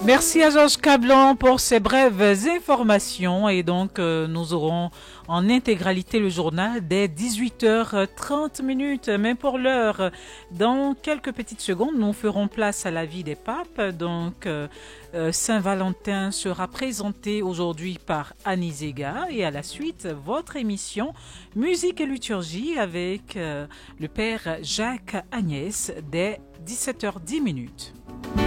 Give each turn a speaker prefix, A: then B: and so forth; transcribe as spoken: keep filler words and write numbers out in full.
A: Merci à Georges Cablan pour ces brèves informations et donc euh, nous aurons en intégralité le journal dès dix-huit heures trente minutes. Mais pour l'heure, dans quelques petites secondes, nous ferons place à la vie des papes. Donc euh, euh, Saint-Valentin sera présenté aujourd'hui par Annie Zega et à la suite votre émission Musique et liturgie avec euh, le père Jacques Agnès dès dix-sept heures dix minutes.